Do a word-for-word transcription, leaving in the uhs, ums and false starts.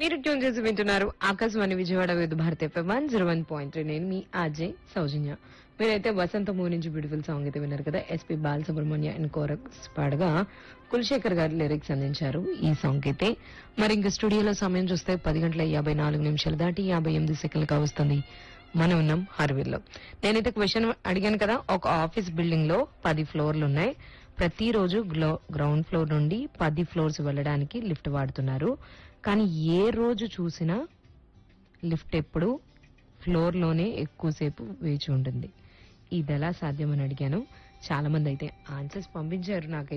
మీరు ట్యూన్ చేసి వింటున్నారు Akashvani Vijayawada with Bharati FM one zero one point three. నేను మీ అజయ్ సౌజన్య. మీరైతే వసంత మూవీ నుంచి బ్యూటిఫుల్ సాంగ్ అయితే విన్నారు కదా. ఎస్పీ బాలసుబ్రహ్మణ్య అండ్ కోరస్ పాడగా కులశేఖర్ గారు లిరిక్స్ అందించారు ఈ సాంగ్ అయితే. మరి ఇంక స్టూడియోలో సమయం చూస్తే పది గంటల యాభై నాలుగు నిమిషాలు దాటి యాభై ఎనిమిది సెకండ్లుగా వస్తుంది. మనం ఉన్నాం హర్విల్లో. నేనైతే క్వశ్చన్ అడిగాను కదా, ఒక ఆఫీస్ బిల్డింగ్ లో పది ఫ్లోర్లు ఉన్నాయి. ప్రతిరోజు గ్రౌండ్ ఫ్లోర్ నుండి పది ఫ్లోర్స్ వెళ్ళడానికి లిఫ్ట్ వాడుతున్నారు. కానీ ఏ రోజు చూసినా లిఫ్ట్ ఎప్పుడు ఫ్లోర్ లోనే ఎక్కువసేపు వేచి ఉంటుంది. ఇది ఎలా సాధ్యమని అడిగాను. చాలా మంది అయితే ఆన్సర్స్ పంపించారు నాకైతే.